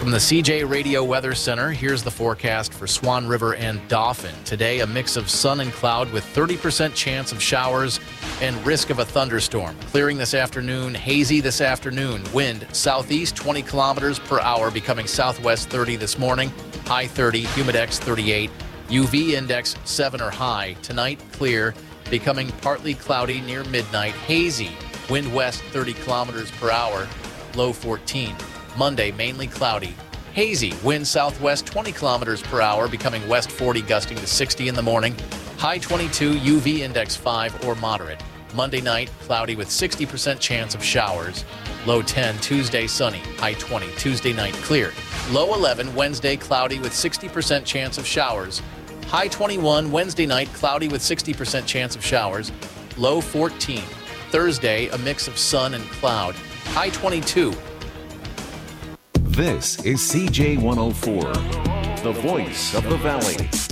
From the CJ Radio Weather Center, here's the forecast for Swan River and Dauphin. Today, a mix of sun and cloud with 30% chance of showers and risk of a thunderstorm. Clearing this afternoon, hazy this afternoon. Wind southeast 20 kilometers per hour, becoming southwest 30 this morning. High 30, humidex 38, UV index 7 or high. Tonight, clear, becoming partly cloudy near midnight. Hazy, wind west 30 kilometers per hour, low 14. Monday, mainly cloudy. Hazy, wind southwest 20 kilometers per hour, becoming west 40, gusting to 60 in the morning. High 22, UV index 5 or moderate. Monday night, cloudy with 60% chance of showers. Low 10, Tuesday sunny. High 20, Tuesday night clear. Low 11, Wednesday cloudy with 60% chance of showers. High 21, Wednesday night cloudy with 60% chance of showers. Low 14. Thursday, a mix of sun and cloud. High 22. This is CJ 104, the voice of the valley.